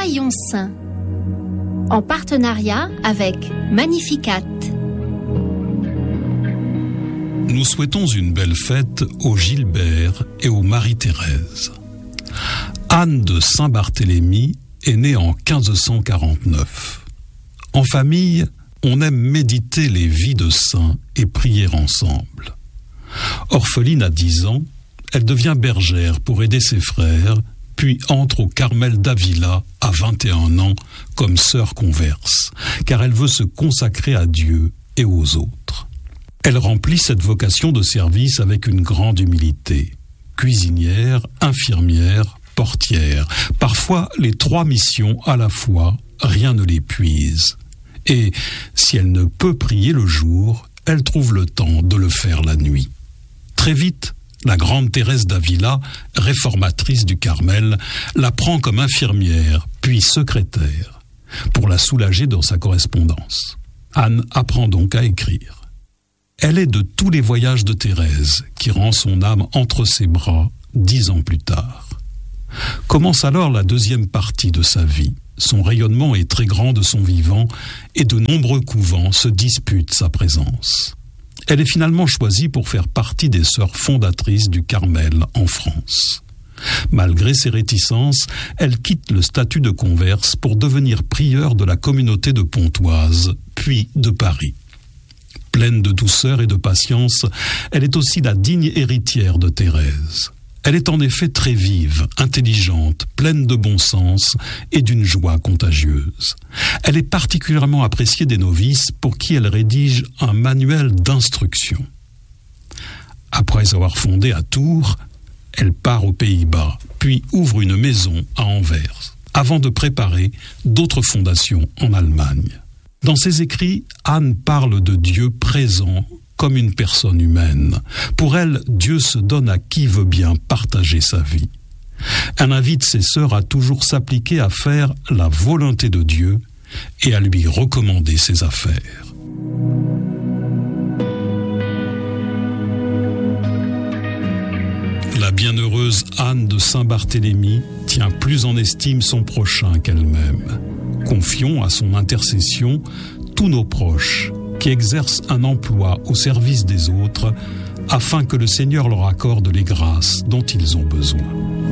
Soyons saints, en partenariat avec Magnificat. Nous souhaitons une belle fête aux Gilbert et aux Marie-Thérèse. Anne de Saint-Barthélemy est née en 1549. En famille, on aime méditer les vies de saints et prier ensemble. Orpheline à 10 ans, elle devient bergère pour aider ses frères, puis entre au Carmel d'Avila à 21 ans comme sœur converse, car elle veut se consacrer à Dieu et aux autres. Elle remplit cette vocation de service avec une grande humilité. Cuisinière, infirmière, portière, parfois les 3 missions à la fois, rien ne l'épuise. Et si elle ne peut prier le jour, elle trouve le temps de le faire la nuit. Très vite, la grande Thérèse d'Avila, réformatrice du Carmel, la prend comme infirmière, puis secrétaire, pour la soulager dans sa correspondance. Anne apprend donc à écrire. Elle est de tous les voyages de Thérèse qui rend son âme entre ses bras 10 ans plus tard. Commence alors la deuxième partie de sa vie. Son rayonnement est très grand de son vivant et de nombreux couvents se disputent sa présence. Elle est finalement choisie pour faire partie des sœurs fondatrices du Carmel en France. Malgré ses réticences, elle quitte le statut de converse pour devenir prieure de la communauté de Pontoise, puis de Paris. Pleine de douceur et de patience, elle est aussi la digne héritière de Thérèse. Elle est en effet très vive, intelligente, pleine de bon sens et d'une joie contagieuse. Elle est particulièrement appréciée des novices pour qui elle rédige un manuel d'instruction. Après avoir fondé à Tours, elle part aux Pays-Bas, puis ouvre une maison à Anvers, avant de préparer d'autres fondations en Allemagne. Dans ses écrits, Anne parle de Dieu présent comme une personne humaine. Pour elle, Dieu se donne à qui veut bien partager sa vie. Elle invite ses sœurs à toujours s'appliquer à faire la volonté de Dieu et à lui recommander ses affaires. La bienheureuse Anne de Saint-Barthélemy tient plus en estime son prochain qu'elle-même. Confions à son intercession tous nos proches qui exercent un emploi au service des autres afin que le Seigneur leur accorde les grâces dont ils ont besoin.